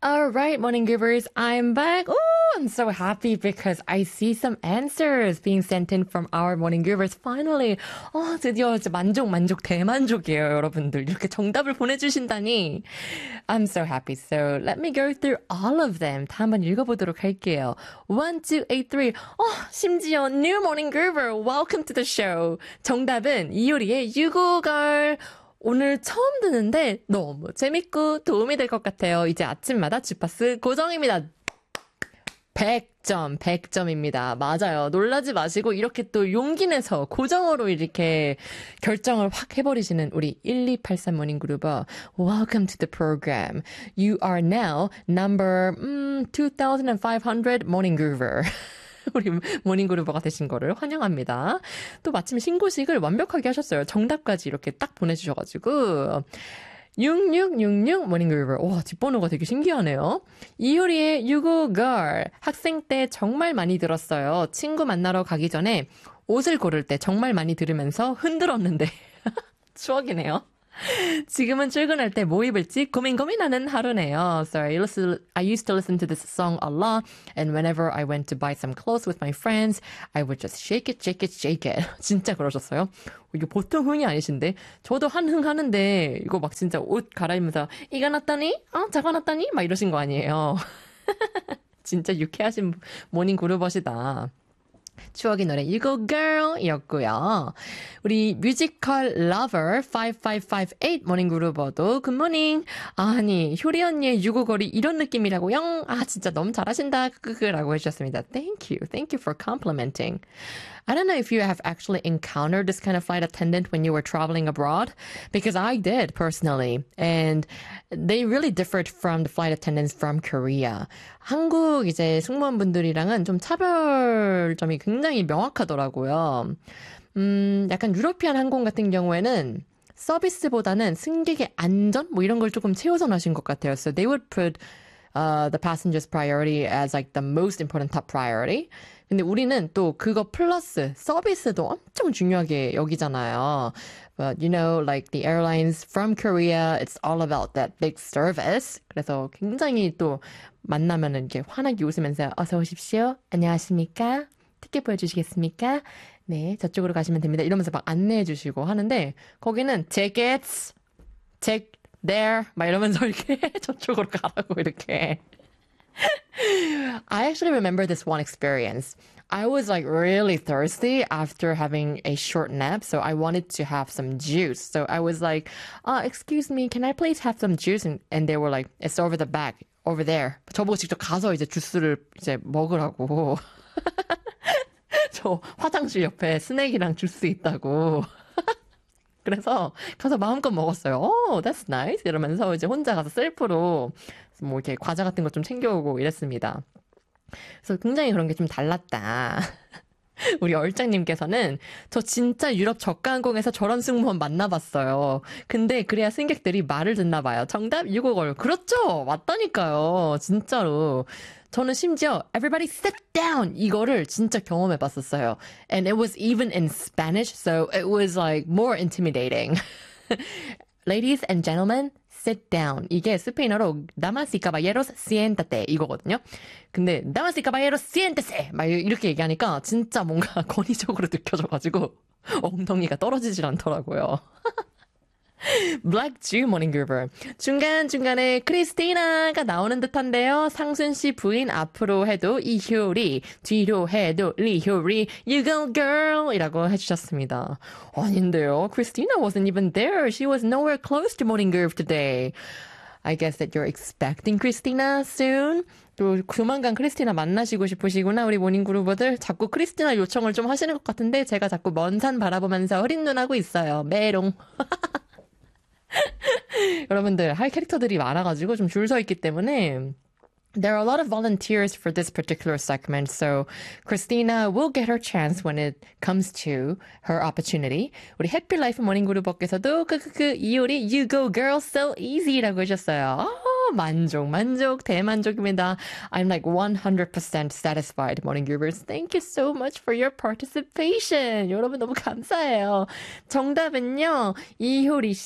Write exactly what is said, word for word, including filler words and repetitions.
All right, morning givers, I'm back. Oh, I'm so happy because I see some answers being sent in from our morning givers. Finally, 어, 드디어 이제 만족, 만족, 대만족이에요, 여러분들. 이렇게 정답을 보내주신다니. I'm so happy. So let me go through all of them. 다 한번 읽어보도록 할게요. one, two, eight, three. 어, 심지어 new morning giver. Welcome to the show. 정답은 이효리의 You Go Girl. 오늘 처음 듣는데 너무 재밌고 도움이 될 것 같아요. 이제 아침마다 주파수 고정입니다. 백 점, 백 점입니다. 맞아요. 놀라지 마시고 이렇게 또 용기 내서 고정으로 이렇게 결정을 확 해버리시는 우리 일이팔삼 모닝그룹어. Welcome to the program. You are now number um, twenty-five hundred 모닝그룹어. 우리 모닝그룹버가 되신 거를 환영합니다. 또 마침 신고식을 완벽하게 하셨어요. 정답까지 이렇게 딱 보내주셔가지고 육육육육 모닝그룹버. 와, 뒷번호가 되게 신기하네요. 이효리의 You Go Girl. 학생 때 정말 많이 들었어요. 친구 만나러 가기 전에 옷을 고를 때 정말 많이 들으면서 흔들었는데 추억이네요. 지금은 출근할 때 뭐 입을지 고민 고민하는 하루네요. So I, listen, I used to listen to this song a lot, and whenever I went to buy some clothes with my friends, I would just shake it, shake it, shake it. 진짜 그러셨어요? 이게 보통 흥이 아니신데 저도 한 흥 하는데 이거 막 진짜 옷 갈아입으면서 이거 났다니? 어? 저거 났다니? 막 이러신 거 아니에요. 진짜 유쾌하신 모닝 그룹버시다. 추억의 노래 You Go Girl 이었고요. 우리 뮤지컬 러버 오오오팔 모닝 그루버도 굿모닝. 아니 효리 언니의 유고걸이 이런 느낌이라고요? 아 진짜 너무 잘하신다 라고 해주셨습니다. Thank you. Thank you for complimenting. I don't know if you have actually encountered this kind of flight attendant when you were traveling abroad, because I did personally, and they really differed from the flight attendants from Korea. 한국 이제 승무원분들이랑은 좀 차별점이 굉장히 명확하더라고요. 음, 약간 유러피안 항공 같은 경우에는 서비스보다는 승객의 안전 뭐 이런 걸 조금 최우선하신 것 같아요. So they would put uh, the passengers' priority as like the most important top priority. 근데 우리는 또 그거 플러스 서비스도 엄청 중요하게 여기잖아요. But you know, like the airlines from Korea, it's all about that big service. 그래서 굉장히 또 만나면은 이렇게 환하게 웃으면서 어서 오십시오. 안녕하십니까? 티켓 보여주시겠습니까? 네, 저쪽으로 가시면 됩니다. 이러면서 막 안내해 주시고 하는데 거기는 tickets, take there 막 이러면서 이렇게 저쪽으로 가라고 이렇게. I actually remember this one experience. I was like really thirsty after having a short nap, so I wanted to have some juice. So I was like, uh, excuse me, can I please have some juice? And, and they were like, it's over the back, over there. 저보고 직접 가서 이제 주스를 이제 먹으라고. 저 화장실 옆에 스낵이랑 주스 있다고. 그래서 가서 마음껏 먹었어요. Oh, that's nice. 이러면서 이제 혼자 가서 셀프로 뭐 이렇게 과자 같은 거 좀 챙겨오고 이랬습니다. 그래서 굉장히 그런 게 좀 달랐다. 우리 얼짱님께서는 저 진짜 유럽 저가항공에서 저런 승무원 만나봤어요. 근데 그래야 승객들이 말을 듣나 봐요. 정답 유고걸. 그렇죠. 맞다니까요. 진짜로. 저는 심지어 everybody sit down 이거를 진짜 경험해봤었어요. And it was even in Spanish, so it was like more intimidating. Ladies and gentlemen, sit down. 이게 스페인어로 damas y caballeros, siéntate 이거거든요. 근데 damas y caballeros, siéntese 막 이렇게 얘기하니까 진짜 뭔가 권위적으로 느껴져가지고 엉덩이가 떨어지질 않더라고요. Black Jew Morning Groover. 중간중간에 크리스티나가 나오는 듯한데요. 상순 씨 부인 앞으로 해도 이효리, 뒤로 해도 리효리, You go girl 이라고 해주셨습니다. 아닌데요. Christina wasn't even there. She was nowhere close to Morning Groove today. I guess that you're expecting Christina soon. 또 조만간 크리스티나 만나시고 싶으시구나 우리 모닝그루버들. 자꾸 크리스티나 요청을 좀 하시는 것 같은데 제가 자꾸 먼 산 바라보면서 어린 눈 하고 있어요. 메롱. 여러분들 할 캐릭터들이 많아가지고 좀 줄 서 있기 때문에 there are a lot of volunteers for this particular segment, so Christina will get her chance when it comes to her opportunity. 우리 해피라이프 모닝그룹버께서도 크크크 이효리 You go girl so easy라고 하셨어요. 어, 만족 만족 대만족입니다. I'm like one hundred percent satisfied 모닝그룹ers. Thank you so much for your participation. 여러분 너무 감사해요. 정답은요 이효리 씨